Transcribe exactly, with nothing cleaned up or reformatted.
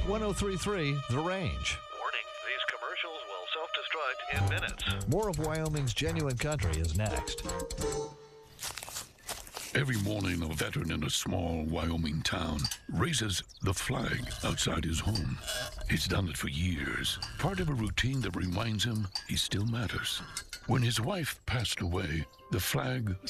one oh three point three The Range. Warning, these commercials will self-destruct in minutes. More of Wyoming's genuine country is next. Every morning, a veteran in a small Wyoming town raises the flag outside his home. He's done it for years, part of a routine that reminds him he still matters. When his wife passed away, the flag